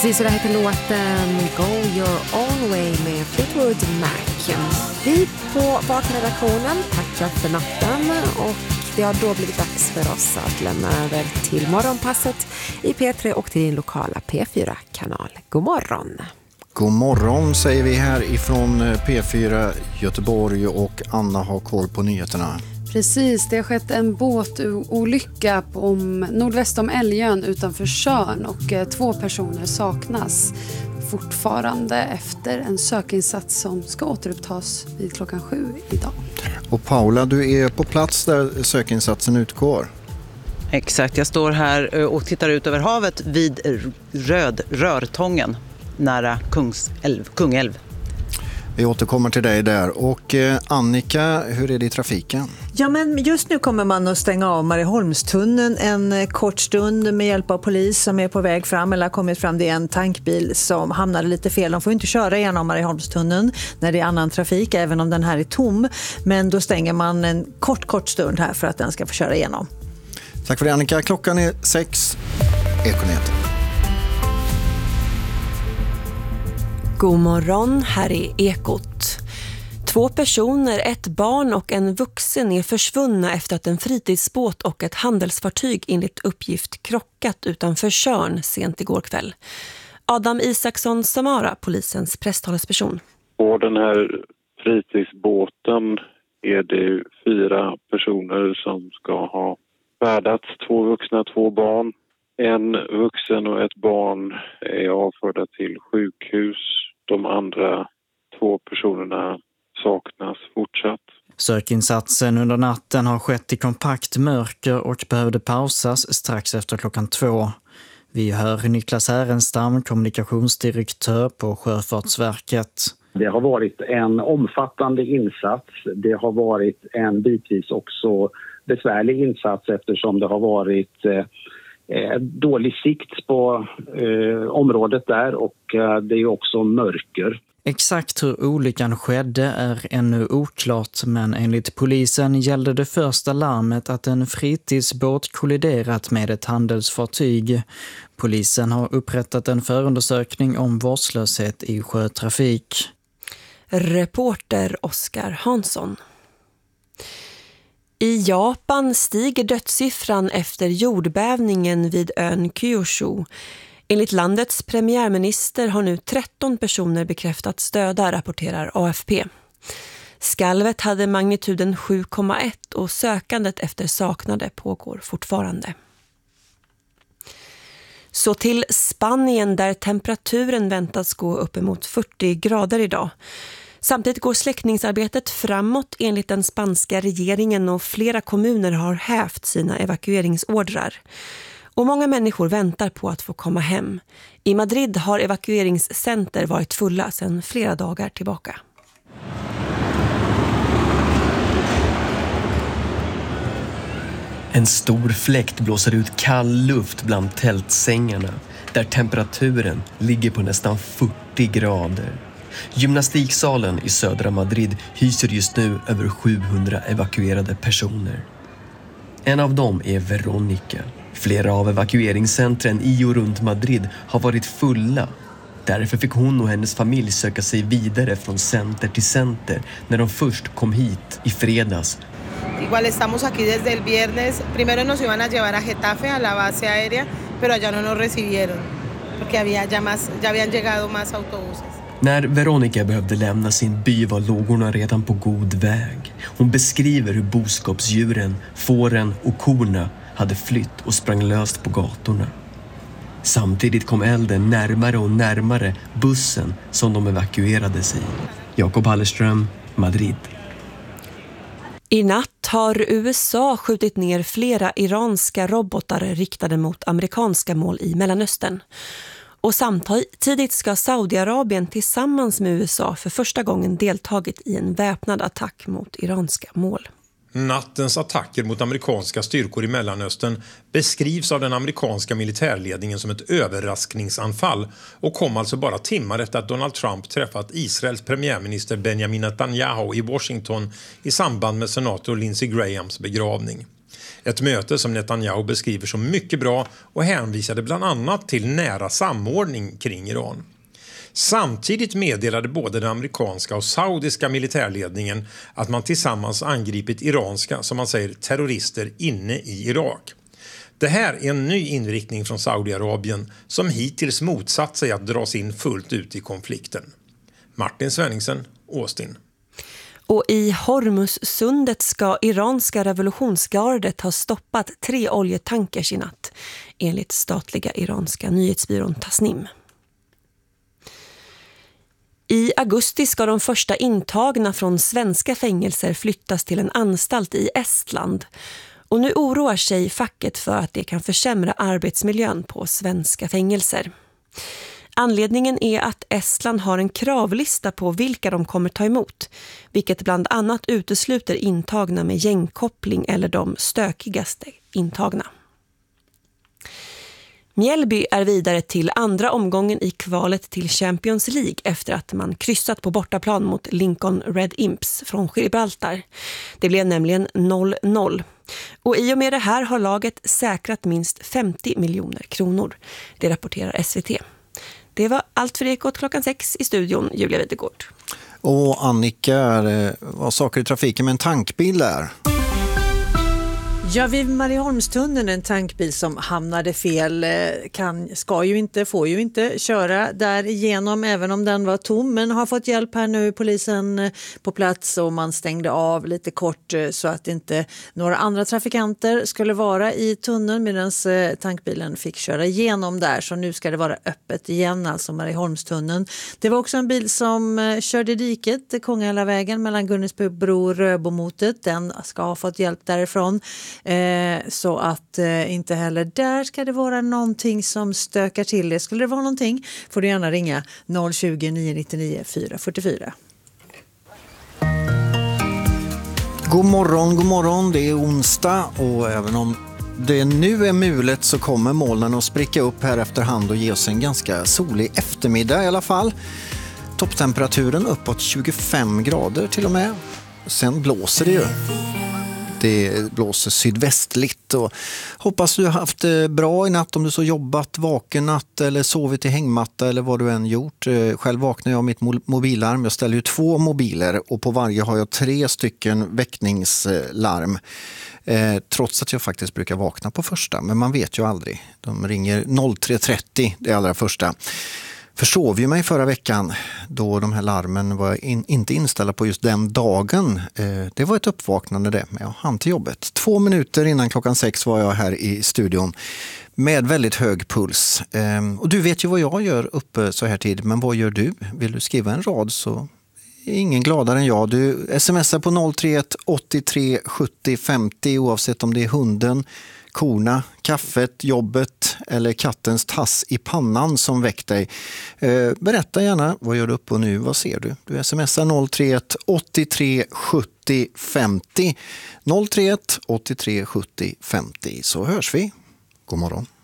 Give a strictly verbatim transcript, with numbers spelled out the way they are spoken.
Precis så där heter låten Go Your Own Way med Fleetwood Mac. Vi på Vakredaktionen tackar för natten och det har då blivit dags för oss att lämna över till morgonpasset i P tre och till din lokala P fyra-kanal. God morgon! God morgon säger vi här ifrån P fyra Göteborg och Anna har koll på nyheterna. Precis, det har skett en båtolycka om nordväst om Älgön utanför Tjörn och två personer saknas fortfarande efter en sökinsats som ska återupptas vid klockan sju idag. Och Paula, du är på plats där sökinsatsen utgår. Exakt, jag står här och tittar ut över havet vid Röd Rörtången nära Kungsälv, Kungälv. Vi återkommer till dig där. Och eh, Annika, hur är det i trafiken? Ja, men just nu kommer man att stänga av Marieholmstunneln en kort stund med hjälp av polis som är på väg fram eller har kommit fram. Det är en tankbil som hamnade lite fel. De får inte köra igenom Marieholmstunneln när det är annan trafik, även om den här är tom. Men då stänger man en kort, kort stund här för att den ska få köra igenom. Tack för det, Annika. Klockan är sex. Ekonyheter. God morgon, här är Ekot. Två personer, ett barn och en vuxen är försvunna efter att en fritidsbåt och ett handelsfartyg enligt uppgift krockat utanför Tjörn sent igår kväll. Adam Isaksson Samara, polisens presstalesperson. På den här fritidsbåten är det fyra personer som ska ha färdats. Två vuxna, två barn. En vuxen och ett barn är avförda till sjukhus. De andra två personerna saknas fortsatt. Sökinsatsen under natten har skett i kompakt mörker och behövde pausas strax efter klockan två. Vi hör Niklas Härenstam, kommunikationsdirektör på Sjöfartsverket. Det har varit en omfattande insats. Det har varit en bitvis också besvärlig insats eftersom det har varit eh, dålig sikt på eh, området där och eh, det är också mörker. Exakt hur olyckan skedde är ännu oklart, men enligt polisen gällde det första larmet att en fritidsbåt kolliderat med ett handelsfartyg. Polisen har upprättat en förundersökning om vårdslöshet i sjötrafik. Reporter Oskar Hansson. I Japan stiger dödssiffran efter jordbävningen vid ön Kyushu. Enligt landets premiärminister har nu tretton personer bekräftats döda, rapporterar A F P. Skalvet hade magnituden sju komma ett och sökandet efter saknade pågår fortfarande. Så till Spanien där temperaturen väntas gå uppemot fyrtio grader idag. Samtidigt går släckningsarbetet framåt enligt den spanska regeringen och flera kommuner har hävt sina evakueringsordrar. Och många människor väntar på att få komma hem. I Madrid har evakueringscenter varit fulla sedan flera dagar tillbaka. En stor fläkt blåser ut kall luft bland tältsängarna där temperaturen ligger på nästan fyrtio grader. Gymnastiksalen i södra Madrid hyser just nu över sjuhundra evakuerade personer. En av dem är Veronica. Flera av evakueringscentren i och runt Madrid har varit fulla. Därför fick hon och hennes familj söka sig vidare från center till center när de först kom hit i fredags. Igual estamos aquí desde el viernes. Primero nos iban a llevar a Getafe a la base aérea, pero allá no nos recibieron porque había ya más ya habían llegado más autobuses. När Veronica behövde lämna sin by var lågorna redan på god väg. Hon beskriver hur boskapsdjuren, fåren och korna hade flytt och sprang löst på gatorna. Samtidigt kom elden närmare och närmare bussen som de evakuerades i. Jakob Hallerström, Madrid. I natt har U S A skjutit ner flera iranska robotar riktade mot amerikanska mål i Mellanöstern. Och samtidigt ska Saudiarabien tillsammans med U S A för första gången deltagit i en väpnad attack mot iranska mål. Nattens attacker mot amerikanska styrkor i Mellanöstern beskrivs av den amerikanska militärledningen som ett överraskningsanfall och kom alltså bara timmar efter att Donald Trump träffat Israels premiärminister Benjamin Netanyahu i Washington i samband med senator Lindsey Grahams begravning. Ett möte som Netanyahu beskriver som mycket bra och hänvisade bland annat till nära samordning kring Iran. Samtidigt meddelade både den amerikanska och saudiska militärledningen att man tillsammans angripit iranska, som man säger, terrorister inne i Irak. Det här är en ny inriktning från Saudiarabien som hittills motsatt sig att dras in fullt ut i konflikten. Martin Svenningsen, Austin. Och i Hormuzsundet ska iranska revolutionsgardet ha stoppat tre oljetankers i natt, enligt statliga iranska nyhetsbyrån Tasnim. I augusti ska de första intagna från svenska fängelser flyttas till en anstalt i Estland. Och nu oroar sig facket för att det kan försämra arbetsmiljön på svenska fängelser. Anledningen är att Estland har en kravlista på vilka de kommer ta emot, vilket bland annat utesluter intagna med gängkoppling eller de stökigaste intagna. Mjällby är vidare till andra omgången i kvalet till Champions League efter att man kryssat på bortaplan mot Lincoln Red Imps från Gibraltar. Det blev nämligen noll noll. Och i och med det här har laget säkrat minst femtio miljoner kronor. Det rapporterar S V T. Det var allt för Ekot klockan sex i studion, Julia Widegård. Och Annika, vad saker i trafiken med en tankbil där? Ja, vid Marieholmstunneln, en tankbil som hamnade fel, kan, ska ju inte, får ju inte köra där igenom även om den var tom, men har fått hjälp här nu, polisen på plats, och man stängde av lite kort så att inte några andra trafikanter skulle vara i tunneln medan tankbilen fick köra igenom där, så nu ska det vara öppet igen, alltså Marieholmstunneln. Det var också en bil som körde i diket, Kongalavägen mellan Gunnesbro och Röbomotet, den ska ha fått hjälp därifrån. Eh, så att eh, inte heller där ska det vara någonting som stökar till det. Skulle det vara någonting får du gärna ringa noll tjugo, nio nittionio, fyra fyrtiofyra. God morgon, god morgon. Det är onsdag och även om det nu är mulet så kommer molnen att spricka upp här efterhand och ge oss en ganska solig eftermiddag i alla fall. Topptemperaturen uppåt tjugofem grader till och med. Sen blåser det ju. Det blåser sydvästligt och hoppas du har haft det bra i natt om du så jobbat, vaken natt eller sovit i hängmatta eller vad du än gjort. Själv vaknar jag av mitt mobillarm. Jag ställer ju två mobiler och på varje har jag tre stycken väckningslarm. Eh, trots att jag faktiskt brukar vakna på första, men man vet ju aldrig. De ringer noll tre trettio, det allra första. Försov ju mig förra veckan då de här larmen var in, inte inställda på just den dagen. Eh, det var ett uppvaknande det, men jag hann till jobbet. Två minuter innan klockan sex var jag här i studion med väldigt hög puls. Eh, och du vet ju vad jag gör uppe så här tid, men vad gör du? Vill du skriva en rad så är ingen gladare än jag. Du smsar på noll tre ett åttiotre sjuttio femtio oavsett om det är hunden, korna, kaffet, jobbet eller kattens tass i pannan som väckt dig. Eh, berätta gärna, vad gör du upp och nu? Vad ser du? Du smsar noll tre ett åttiotre sjuttio femtio noll tre ett åttiotre sjuttio femtio så hörs vi. God morgon.